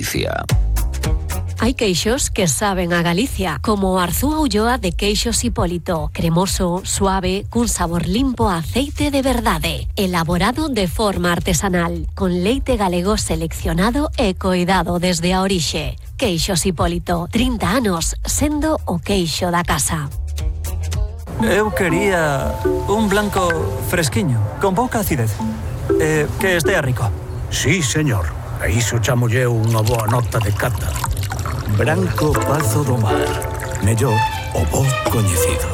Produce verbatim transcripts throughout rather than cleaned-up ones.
Galicia. Hay queixos que saben a Galicia, como Arzúa Ulloa de Queixos Hipólito. Cremoso, suave, cun sabor limpo a aceite de verdade. Elaborado de forma artesanal, con leite galego seleccionado e coidado desde a orixe. Queixos Hipólito, trinta anos sendo o queixo da casa. Eu quería un blanco fresquiño, con pouca acidez. Eh, que estea rico. Sí, señor. A iso chamolle unha boa nota de cata. Branco Pazo do Mar. Mellor o bo coñecido.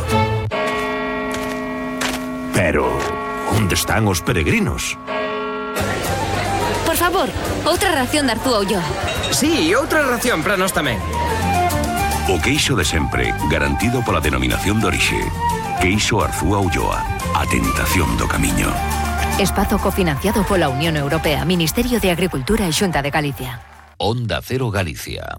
Pero, onde están os peregrinos? Por favor, outra ración de Arzúa Ulloa. Sí, outra ración para nós tamén. O queixo de sempre, garantido pola denominación de orixe. Queixo Arzúa Ulloa, a tentación do camiño. Espazo cofinanciado pola Unión Europea, Ministerio de Agricultura e Xunta de Galicia. Onda Cero Galicia.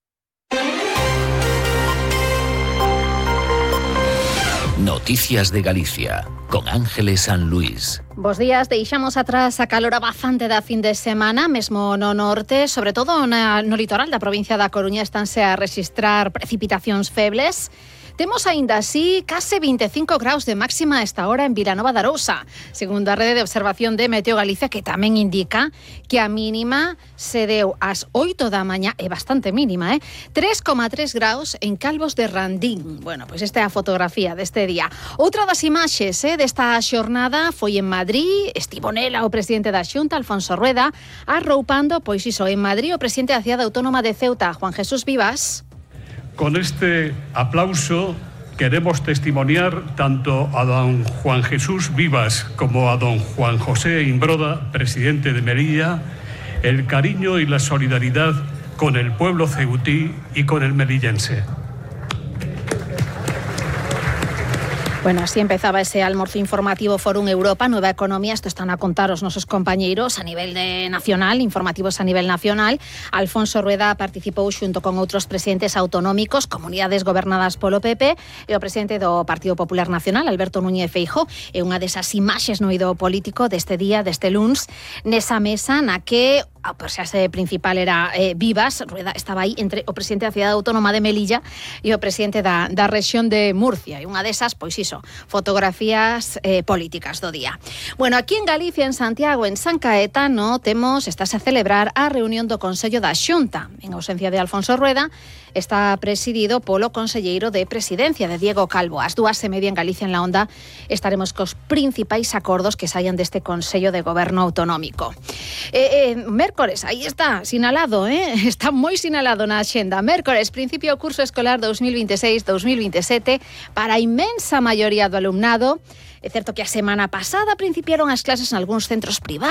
Noticias de Galicia, con Ángeles San Luis. Bos días, deixamos atrás a calor abafante da fin de semana, mesmo no norte, sobre todo na, no litoral da provincia da Coruña, estánse a registrar precipitacións febles. Temos aínda así case vinte e cinco graus de máxima a esta hora en Vilanova de Arousa, segundo a rede de observación de Meteo Galicia, que tamén indica que a mínima se deu ás oito da mañá, é bastante mínima, eh? tres coma tres graus en Calvos de Randín. Bueno, pois esta é a fotografía deste día. Outra das imaxes eh, desta xornada foi en Madrid, estivo nela o presidente da Xunta, Alfonso Rueda, arroupando, pois iso, en Madrid, o presidente da Cidade Autónoma de Ceuta, Juan Jesús Vivas. Con este aplauso queremos testimoniar tanto a don Juan Jesús Vivas como a don Juan José Imbroda, presidente de Melilla, el cariño y la solidaridad con el pueblo ceutí y con el melillense. Bueno, así empezaba ese almuerzo informativo Fórum Europa, Nueva Economía. Esto están a contar os nosos compañeiros a nivel de nacional, informativos a nivel nacional. Alfonso Rueda participou xunto con outros presidentes autonómicos, comunidades gobernadas polo P P, e o presidente do Partido Popular Nacional, Alberto Núñez Feijóo. É unha desas imaxes no eido político deste día, deste luns, nesa mesa na que a persoa principal era eh, Vivas. Rueda estaba aí entre o presidente da Cidade Autónoma de Melilla e o presidente da, da rexión de Murcia. E unha desas, pois iso, fotografías eh, políticas do día. Bueno, aquí en Galicia, en Santiago, en San Caetano, temos, estás a celebrar a reunión do Consello da Xunta. En ausencia de Alfonso Rueda, está presidido polo conselleiro de Presidencia, de Diego Calvo. Ás dúas e media en Galicia en la Onda estaremos cos principais acordos que saian deste Consello de Goberno Autonómico. Eh, eh, mércores, aí está, sinalado, eh? Está moi sinalado na axenda. Mércores, principio curso escolar dos mil veintiséis dos mil veintisiete para a inmensa maioría do alumnado. É certo que a semana pasada principiaron as clases en algúns centros privados,